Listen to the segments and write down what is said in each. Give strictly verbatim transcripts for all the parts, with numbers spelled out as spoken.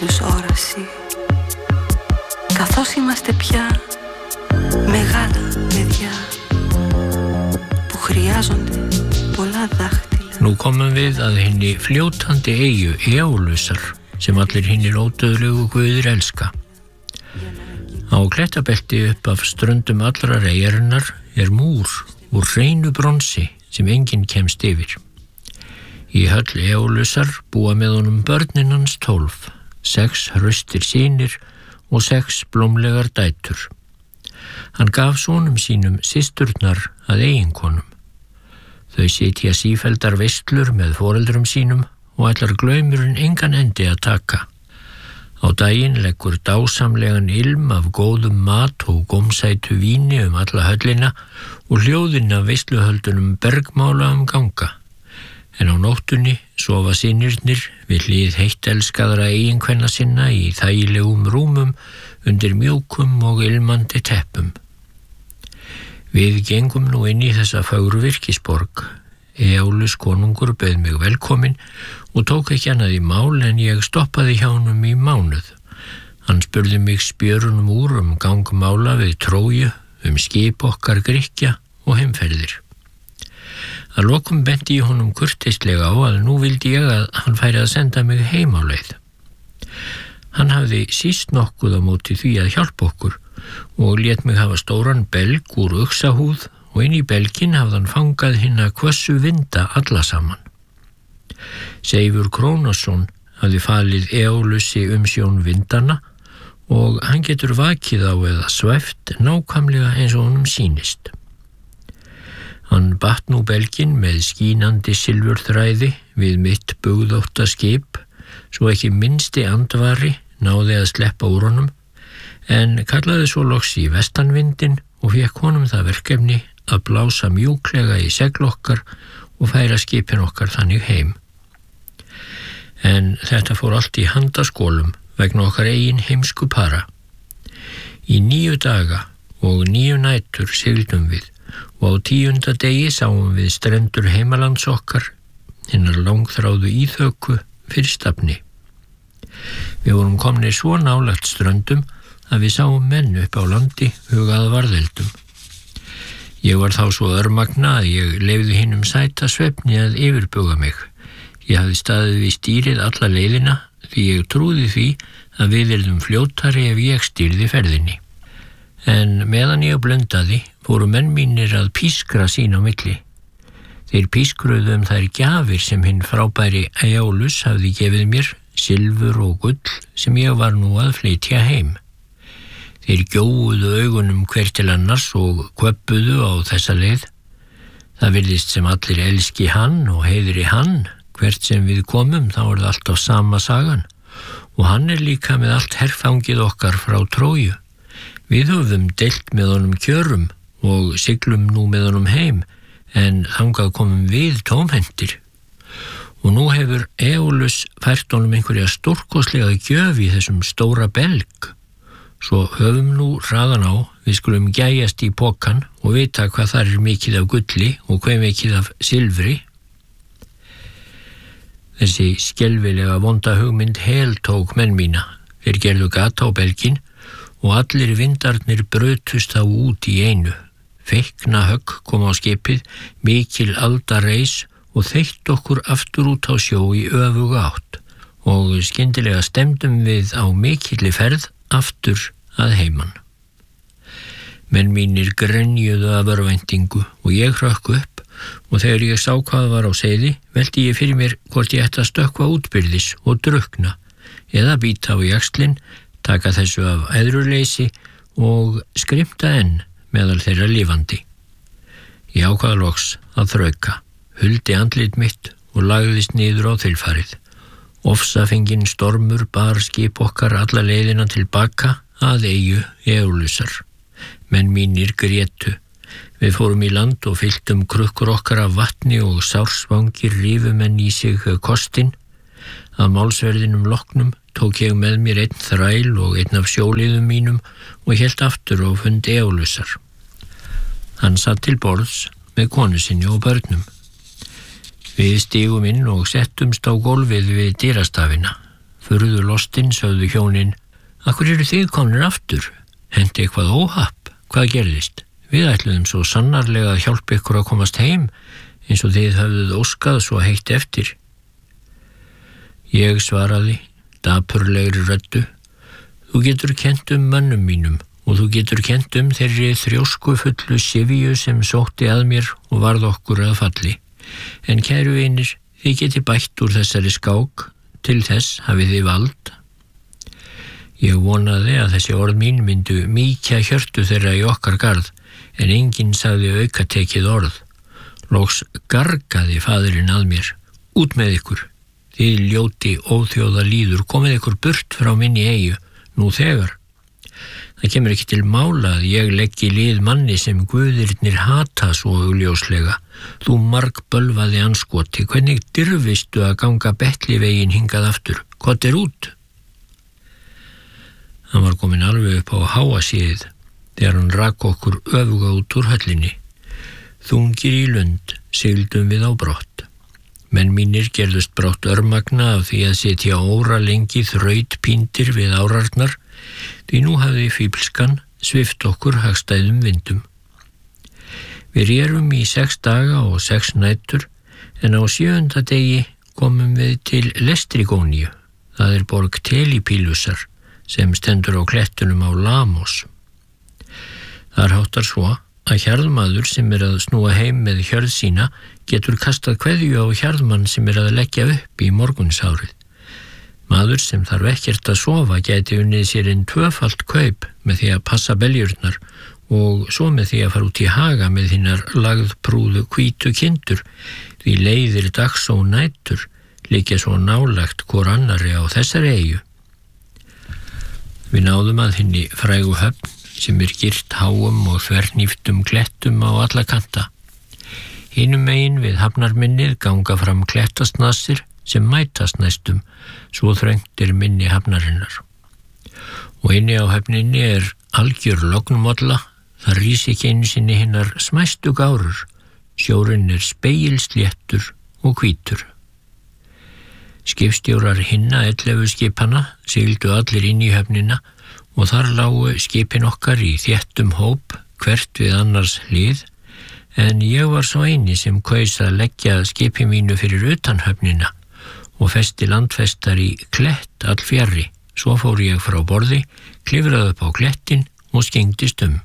όραση. Καθώς είμαστε πια μεγάλα παιδιά που χρειάζονται πολλά δάχτυλα. Nú komum við að henni fljótandi eyju Eólusar sem allir hinnir ódauðlegu guðir elska. Á klettabelti upp af ströndum allrar eyjarinnar er múr úr hreinu bronsi sem enginn kemst yfir. Í höll Eólusar búa með honum börnin hans tólf, sex hraustir synir og sex blómlegar dætur. Hann gaf sonum sínum systurnar að eiginkonum. Þau sitja sífelldar veislur með foreldrum sínum og ætlar glaumurinn engan endi að taka. Á daginn leggur dásamlegan ilm af góðum mat og gómsætu víni um alla höllina og hljóðin af veisluhöldunum bergmála um ganga. En á nóttunni sofa synirnir við hlið heitt elskaðra eiginkvenna sinna í þægilegum rúmum undir mjúkum og ilmandi teppum. Við gengum nú inn í þessa fögru virkisborg. Eólus konungur bauð mig velkomin og tók ekki annað í mál en ég stoppaði hjá honum í mánuð. Hann spurði mig spjörunum úr um gangmála við Tróju, um skip okkar Grikkja og heimferðir. Að lokum benti ég honum kurteislega á að nú vildi ég að hann færi að senda mig heim á leið. Hann hafði síst nokkuð á móti því að hjálpa okkur og lét mig hafa stóran belg úr uxahúð og inn í belginn hafði hann fangað hinna hvössu vinda alla saman. Seifur Krónosson hafði falið Eólusi umsjón vindana og hann getur vakið á eða svæft nákvæmlega eins og honum sýnist. Hann batt nú belginn með skínandi silfurþræði við mitt bugðótta skip, svo ekki minnsti andvari náði að sleppa úr honum, en kallaði svo loks í vestanvindin og fékk honum það verkefni að blása mjúklega í segl okkar og færa skipin okkar þannig heim. En þetta fór allt í handaskólum vegna okkar eigin heimsku para. Í níu daga og níu nætur sigldum við og á tíunda degi sáum við strendur heimalands okkar, hinnar langþráðu íþöku fyrir stafni. Við vorum komnir svo nálægt ströndum að við sáum menn upp á landi hugað varðeldum. Ég var þá svo örmagna að ég leyfði hinum sæta svefni að yfirbuga mig. Ég hafði staðið við stýrið alla leiðina því ég trúði því að við yrðum fljótari ef ég stýrði ferðinni. En meðan ég blundaði fóru menn mínir að pískra sín á milli. Þeir pískruðu um þær gjafir sem hinn frábæri Eólus hafði gefið mér, silfur og gull sem ég var nú að flytja heim. Þeir gjóuðu augunum hver til annars og kvöppuðu á þessa leið. Það virðist sem allir elski hann og heiðri hann, hvert sem við komum þá er það alltaf sama sagan. Og hann er líka með allt herfangið okkar frá Tróju. Við höfum deilt með honum kjörum og siglum nú með honum heim, en þangað komum við tómhentir. Og nú hefur Eólus fært honum einhverja stórkostlega gjöf í þessum stóra belg. Svo höfum nú hraðan á, við skulum gæjast í pokan og vita hvað þar er mikið af gulli og hvað mikið af silfri. Þessi skelfilega vonda hugmynd heltók menn mína. Þeir gerðu gata á belginn og allir vindarnir brutust þá út í einu. Feikna högg kom á skipið, mikil alda reis og þeytt okkur aftur út á sjó í öfuga átt og skyndilega stemdum við á mikilli ferð aftur að heiman. Menn mínir grenjuðu af örvæntingu og ég hrökk upp og þegar ég sá hvað var á seiði velti ég fyrir mér hvort ég ætti að stökkva útbyrðis og drukna eða bíta á jaxlinn, taka þessu af æðruleysi og skrimta enn meðal þeirra lifandi. Ég ákvað loks að þrauka, huldi andlit mitt og lagðist niður á þilfarið. Ofsafenginn stormur bar skip okkar alla leiðina tilbaka að eyju Eólusar. Menn mínir grétu. Við fórum í land og fylltum krukkur okkar af vatni og sársvangir rifu menn í sig kostinn. Að málsverðinum loknum tók ég með mér einn þræl og einn af sjóliðum mínum og hélt aftur á fund Eólusar. Hann satt til borðs með konu sinni og börnum. Við stigum inn og settumst á gólfið við dyrastafina. furðu lostinn, sögðu hjónin: Akkur eru þið komnir aftur? Hendi eitthvað óhapp? Hvað gerðist? Við ætluðum svo sannarlega að hjálpa ykkur að komast heim, eins og þið höfðuð óskað svo heitt eftir. Ég svaraði, dapurlegri röddu: Þú getur kennt um mönnum mínum og þú getur kennt um þeirri þrjósku fullu syfju sem sótti að mér og varð okkur að falli. En kæru vinir, þið geti bætt úr þessari skák, til þess hafið þið vald. Ég vonaði að þessi orð mín myndu mýkja hjörtu þeirra í okkar garð, en enginn sagði aukatekið orð. Loks gargaði faðirinn að mér: Út með ykkur, þið ljóti óþjóða líður, komið ykkur burt frá minni eyju, nú þegar. Það kemur ekki til mála að ég leggi lið manni sem guðirnir hata svo augljóslega. Þú margbölvaði anskoti, hvernig dirfistu að ganga bettlivegin hingað aftur? Hvað er út? Hann var komin alveg upp á háasíðið þegar hann rak okkur öfuga út úr höllinni. Þungir í lund sigldum við á brott. Menn mínir gerðust brátt örmagna af því að sitja óra lengi þraut píndir við árarnar, því nú hafði fíflskan svift okkur hagstæðum vindum. Við rérum í sex daga og sex nætur, en á sjöunda degi komum við til Lestrigóníu, það er borg Telipílusar, sem stendur á klettunum á Lamos. Þar háttar svo að hjarðmaður sem er að snúa heim með hjörð sína getur kastað kveðju á hjarðmann sem er að leggja upp í morgunsárið. Maður sem þarf ekkert að sofa gæti unnið sér inn tvöfalt kaup með því að passa beljurnar og svo með því að fara út í haga með hinnar lagðprúðu hvítu kindur, því leiðir dags og nætur liggja svo nálagt hvor annari á þessari eyju. Við náðum að hinni frægu höfn sem er girt háum og þvernýftum klettum á alla kanta. Hinum megin við hafnarminnið ganga fram klettasnassir sem mætast næstum, svo þröngt er minni hafnarinnar. Og inni á höfninni er algjör lognmolla, það rís ekki einu sinni hinnar smæstu gárur, sjórinn er spegilsléttur og hvítur. Skipstjórar hinna ellefu skipana sigldu allir inn í höfnina og þar lágu skipin okkar í þéttum hóp hvert við annars hlið, en ég var svo eini sem kaus að leggja skipi mínu fyrir utan höfnina og festi landfestar í klett all fjarri. Svo fór ég frá borði, klifraði upp á klettin og skengdist um.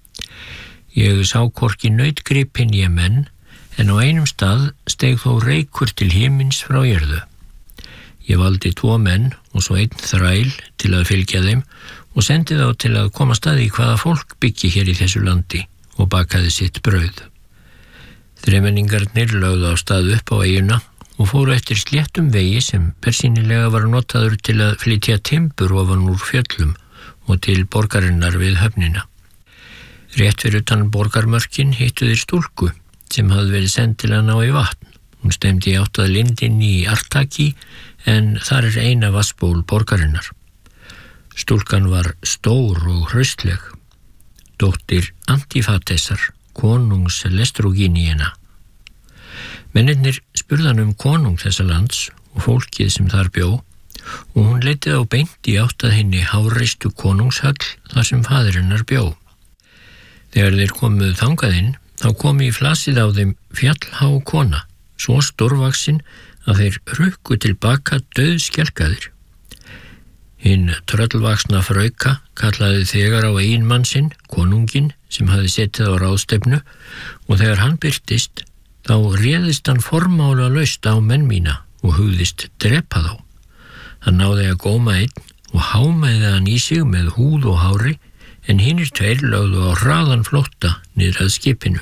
Ég sá hvorki nautgripinn ég menn, en á einum stað steig þó reykur til himins frá jörðu. Ég valdi tvo menn og svo einn þræl til að fylgja þeim og sendi þá til að koma staði í hvaða fólk byggi hér í þessu landi og bakaði sitt brauð. Þremenningarnir lögðu á stað upp á eyjuna og fóru eftir sléttum vegi sem bersýnilega var notaður til að flytja timbur ofan úr fjöllum og til borgarinnar við höfnina. Rétt fyrir utan borgarmörkin hittu þeir stúlku sem hafði verið send til að ná í vatn. Hún stemdi í átt að lindinni í Artaki, en þar er eina vatnsból borgarinnar. Stúlkan var stór og hraustleg, dóttir Antifatesar, konungs Lestrogíníena. Mennirnir spurðan um konung þessa lands og fólkið sem þar bjó, og hún leitið á beint í átt að hinni háreistu konungshöll þar sem faðirinnar bjó. Þegar þeir komuð þangað inn, þá kom í flasið á þeim fjallhá kona, svo stórvaxin að þeir rukku tilbaka dauðskelkaðir. Hinn tröllvaxna frauka kallaði þegar á eiginmann sinn, konunginn, sem hafði setið á ráðstefnu, og þegar hann birtist, þá réðist hann formála laust á menn mína og hugðist drepa þá. Hann náði að góma einn og hámaði hann í sig með húð og hári, en hinnir tveir lögðu á hraðan flótta niður að skipinu.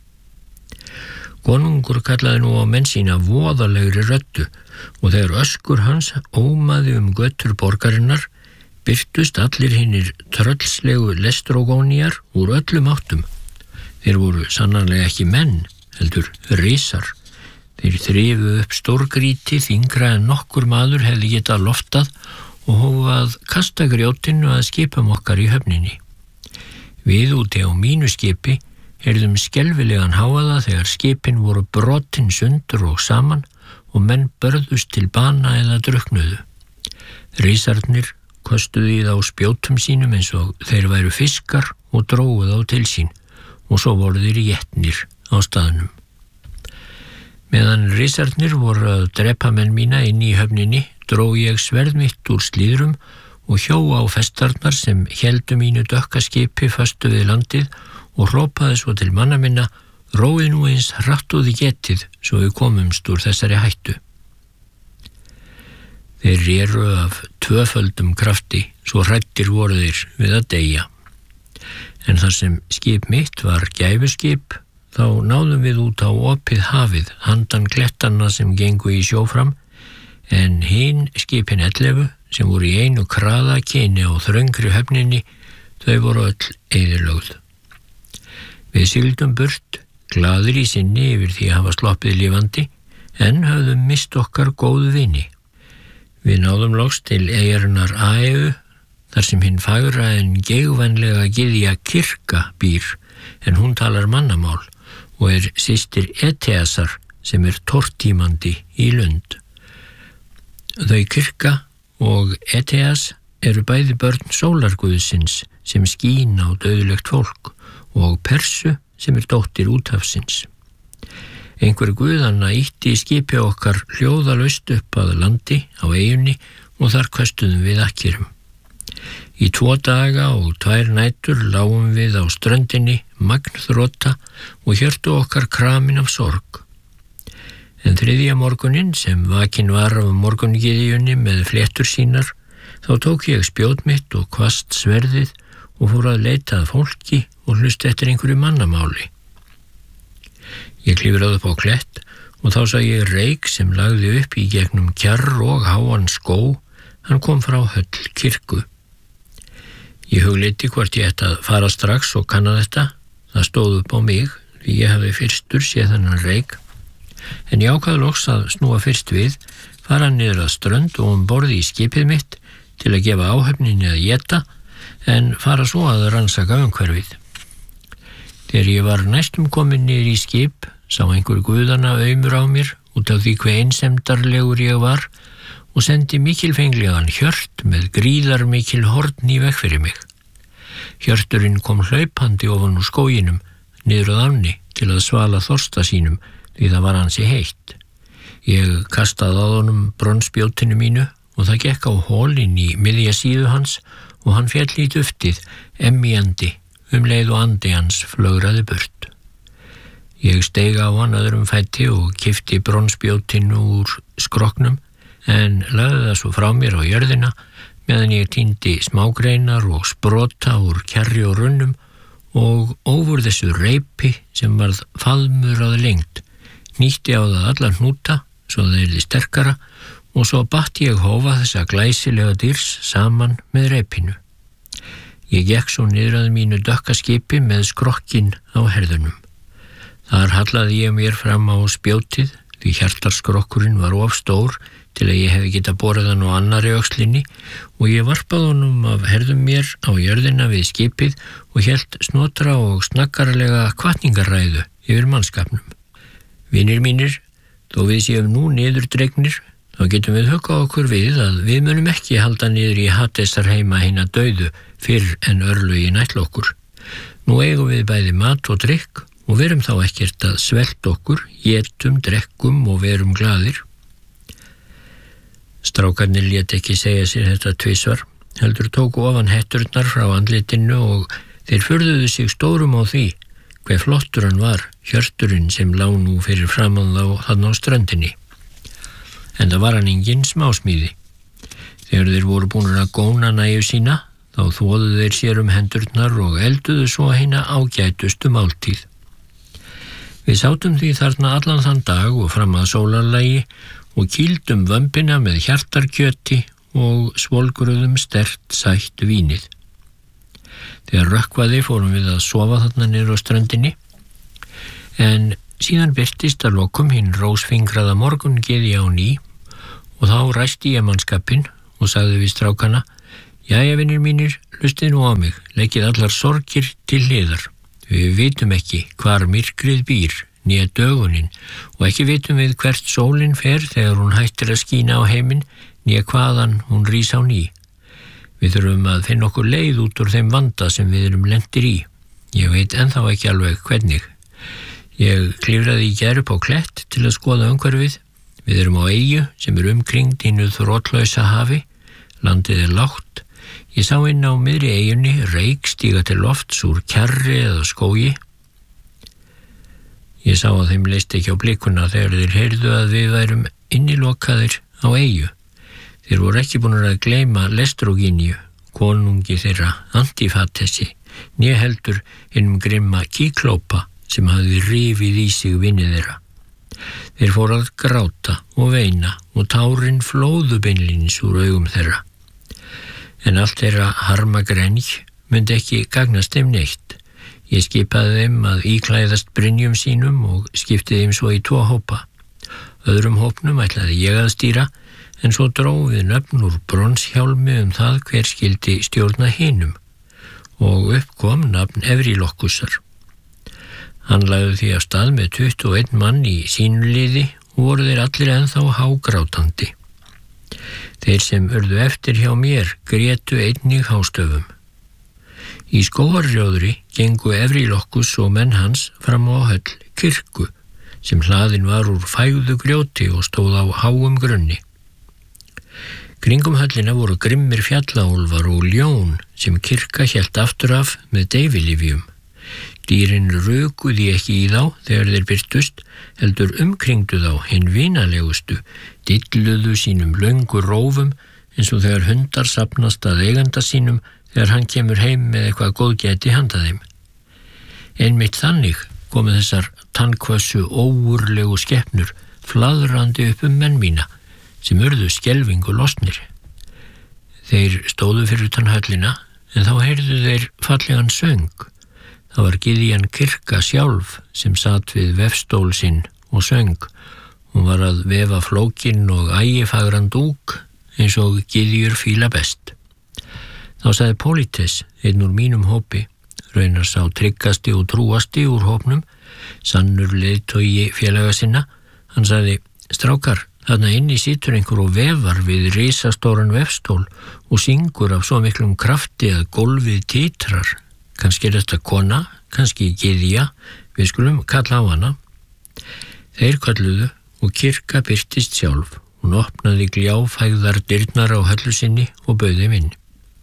Konungur kallaði nú á menn sína voðalegri röddu og þegar öskur hans ómaði um götur borgarinnar birtust allir hinnir tröllslegu Lestrogóníar úr öllum áttum. Þeir voru sannarlega ekki menn, heldur risar. Þeir þrifu upp stórgríti þyngra en nokkur maður hefði getað loftað og hófu að kasta grjótinu að skipum okkar í höfninni. Við úti á mínu skipi heyrðum skelfilegan háaða þegar skipin voru brotin sundur og saman og menn börðust til bana eða drukknuðu. Risarnir köstuðu í þá spjótum sínum eins og þeir væru fiskar og drógu þá til sín og svo voru þeir étnir á staðnum. Meðan risarnir voru að drepa menn mína inn í höfninni, dró ég sverð mitt úr slíðrum og hjó á festarnar sem héldu mínu dökka skipi föstu við landið og hrópaði svo til manna minna: róið nú eins hratt og þið getið svo við komumst úr þessari hættu. Þeir reru af tvöföldum krafti, svo hræddir voru þeir við að deyja. En þar sem skip mitt var gæfuskip, þá náðum við út á opið hafið handan klettanna sem gengu í sjófram, en hin skipin ellefu sem voru í einu kraða kyni á þröngri höfninni, þau voru öll eyðilögð. Við sigldum burt, glaðir í sinni yfir því að hafa sloppið lifandi, en höfðum mist okkar góðu vini. Við náðum loks til eyjarinnar Aeu, þar sem hinn fagra en geigvænlega gyðja Kirka býr, en hún talar mannamál og er systir Eteasar sem er tortímandi í lund. Þau Kirka og Eteas eru bæði börn sólarguðsins sem skín á dauðlegt fólk og Persu sem er dóttir úthafsins. Einhver guðanna ýtti skipi okkar hljóðalaust upp að landi á eyjunni og þar köstuðum við akkerum. Í tvo daga og tvær nætur lágum við á ströndinni magnþrota og hjörtu okkar kramin af sorg. En þriðja morguninn sem vakin var af morgungyðjunni með fléttur sínar, þá tók ég spjót mitt og hvasst sverðið og fór að leita að fólki og hlusta eftir einhverju mannamáli. Ég klifraði upp á klett og þá sá ég reik sem lagði upp í gegnum kjarr og háan skó, hann kom frá höll Kirku. Ég hugleiddi hvort ég ætti að fara strax og kanna þetta, það stóð upp á mig því ég hafði fyrstur séð þennan reik, en ég ákvað loks að snúa fyrst við, fara niður að strönd og um borði í skipið mitt til að gefa áhöfninni að éta, en fara svo að rannsaka umhverfið. Þegar ég var næstum komin niður í skip, sá einhver guðana aumur á mér út af því hve einsemdarlegur ég var og sendi mikilfenglegan hjört með gríðar mikil horn í veg fyrir mig. Hjörturinn kom hlaupandi ofan úr skóginum, niður að ánni til að svala þorsta sínum, því það var ansi heitt. Ég kastaði að honum bronsspjótinu mínu og það gekk á hol inn í miðja síðu hans og hann féll í duftið, emmjandi, um leið og andi hans flögraði burt. Ég steig á hann öðrum fæti og kippti bronsspjótinu úr skroknum, en lagði það svo frá mér á jörðina meðan ég tíndi smágreinar og sprota úr kjarri og runnum og ófur þessu reipi sem varð faðmur að lengd, nýtti á það alla hnúta svo það yrði sterkara og svo batt ég hófa þessa glæsilega dýrs saman með reipinu. Ég gekk svo niður að mínu dökka skipi með skrokkin á herðunum. Þar hallaði ég mér fram á spjótið því hjartarskrokkurinn var of stór til að ég hefði getað borið hann á annarri öxlinni og ég varpaði honum af herðum mér á jörðina við skipið og hélt snotra og snakkarlega hvatningarræðu yfir mannskapnum. Vinir mínir, þó við séum nú niðurdregnir, þá getum við huggað okkur við að við munum ekki halda niður í Hadesar heima hina dauðu fyrr en örlögin ætla okkur. Nú eigum við bæði mat og drykk og verum þá ekkert að svelta okkur, étum, drekkum og verum glaðir. Strákarnir lét ekki segja sér þetta tvisvar, heldur tóku ofan hetturnar frá andlitinu og þeir furðuðu sig stórum á því hve flottur hann var, hjörturinn sem lá nú fyrir framan þá þarna á ströndinni. En það var hann engin smásmíði. Þegar þeir voru búnir að góna næju sína, þá þvoðu þeir sér um hendurnar og elduðu svo hina ágætustu máltíð. Við sátum því þarna allan þann dag og fram að sólarlagi og kýldum vömbina með hjartarkjöti og svolgruðum sterkt sætt vínið. Þegar rökkvaði fórum við að sofa þarna niður á ströndinni, en síðan birtist að lokum hinn rósfingraða morgungyðja á ný og þá ræsti ég mannskapinn og sagði við strákana: Jæja, vinir mínir, hlustið nú á mig, leggið allar sorgir til hliðar. Við vitum ekki hvar myrkrið býr, né dögunin, og ekki vitum við hvert sólin fer þegar hún hættir að skína á heiminn, né hvaðan hún rís á ný. Við þurfum að finna okkur leið út úr þeim vanda sem við erum lentir í. Ég veit ennþá ekki alveg hvernig. Ég klifraði í gær upp á klett til að skoða umhverfið. Við erum á eyju sem er umkringd hinu þrotlausa hafi. Landið er lágt. Ég sá inn á miðri eyjunni reyk stíga til lofts úr kjarri eða skógi. Ég sá að þeim leist ekki á blikuna þegar þeir heyrðu að við værum innilokaðir á eyju. Þeir voru ekki búin að gleyma Lestrogíníu, konungi þeirra Antifatesi, né heldur hinum grimma Kíklópa sem hafði rifið í sig vini þeirra. Þeir fóru að gráta og veina og tárin flóðu beinlínis úr augum þeirra. En allt þeirra harmagrenj myndi ekki gagnast þeim neitt. Ég skipaði þeim að íklæðast brynjum sínum og skipti þeim svo í tvo hópa. Öðrum hópnum ætlaði ég að stýra, en svo dró við nöfn úr bronshjálmi um það hver skildi stjórna hinum og upp kom nafn Evrílokkusar. Hann lagði því af stað með tuttugu og einn mann í sínu liði og voru þeir allir ennþá hágrátandi. Þeir sem urðu eftir hjá mér grétu einnig hástöfum. Í skógarrjóðri gengu Evrílokkus og menn hans fram á höll kirkju sem hlaðin var úr fægðu grjóti og stóð á háum grunni. Kringum höllina voru grimmir fjallaúlfar og ljón sem kirkja hélt aftur af með deyfilifjum. Dýrin rukuði ekki í þá þegar þeir birtust, heldur umkringdu þá hinn vinalegustu, dilluðu sínum löngu rófum eins og þegar hundar safnast að eiganda sínum þegar hann kemur heim með eitthvað góðgæti handa þeim. Einmitt þannig komu þessar tannkvössu óurlegu skepnur flaðrandi upp um menn mína sem urðu skelfingu lostnir. Þeir stóðu fyrir utan höllina, en þá heyrðu þeir fallegan söng. Það var Gyðjan Kirka sjálf sem satt við vefstól sinn og söng. Hún var að vefa flókin og ægifagran dúk eins og gyðjur fíla best. Þá sagði Pólites, einn úr mínum hópi, raunar sá tryggasti og trúasti úr hópnum, sannur leiðtogi félaga sinna. Hann sagði, strákar, þarna inni situr einhver og vefar við risastóran vefstól og syngur af svo miklum krafti að gólfið titrar. Kannski er þetta kona, kannski gyðja, við skulum kalla á hana. Þeir kalluðu og kirkja birtist sjálf. Hún opnaði gljáfægðar dyrnar á höllu sinni og bauð þeim inn.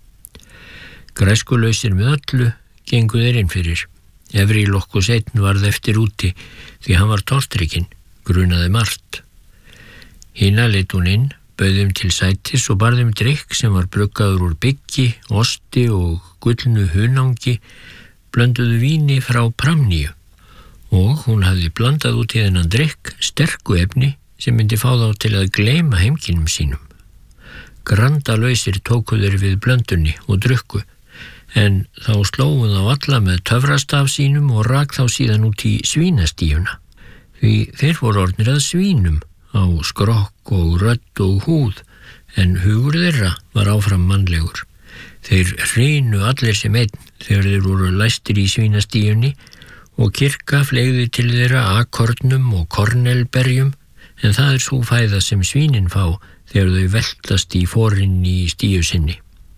Græskulausir með öllu gengu þeir inn fyrir. Evrílokkus einn varð eftir úti því hann var tortrygginn, grunaði margt. Hina leit hún inn, bauð þeim til sætis og bar þeim drykk sem var bruggaður úr byggi, osti og gullnu hunangi, blönduðu víni frá Pramníu og hún hafði blandað út í þennan drykk sterku efni sem myndi fá þá til að gleyma heimkynnum sínum. Grandalausir tóku þeir við blöndunni og drukku, en þá slóðu þá alla með töfrastaf sínum og rak þá síðan út í svínastíuna, því þeir voru orðnir að svínum á skrokk og rödd og húð, en hugur þeirra var áfram mannlegur. Þeir hreinu allir sem einn þegar þeir voru læstir í svínastíunni og kirkja fleygði til þeirra akornum og kornelberjum, en það er svo fæða sem svínin fá þegar þau veltast í forinn í stíu sinni.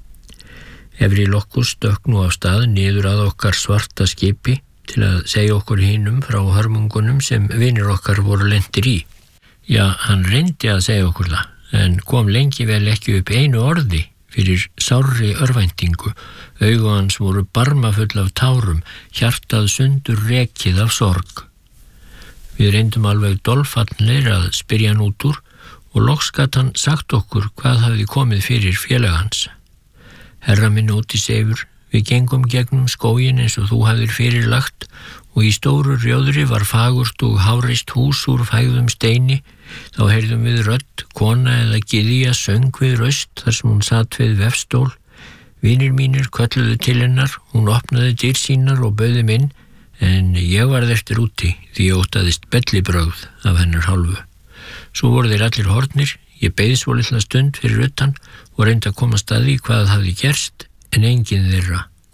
Evrílokkus stökk nú af stað niður að okkar svarta skipi til að segja okkur hinum frá hörmungunum sem vinir okkar voru lentir í. Já, hann reyndi að segja okkur það, en kom lengi vel ekki upp einu orði fyrir sárri örvæntingu. Augu hans voru barmafull af tárum, hjartað sundur rekið af sorg. Við reyndum alveg dolfallnir að spyrja hann út úr og loks gat hann sagt okkur hvað hafði komið fyrir félagans. Herra minn Ótis Eivur, við gengum gegnum skógin eins og þú hafðir fyrirlagt og í stóru rjóðri var fagurt og hárist hús úr fægðum steini. Þá heyrðum við rödd, kona eða gyðja söng við raust þar sem hún satt við vefstól. Vinir mínir kölluðu til hennar, hún opnaði dyr sínar og bauði minn, en ég varð eftir úti því ég óttaðist bellibrögð af hennar hálfu. Svo voru þeir allir horfnir, ég beið svo litla stund fyrir utan og reyndi að komast að því hvað hafði gerst, en enginn þeirra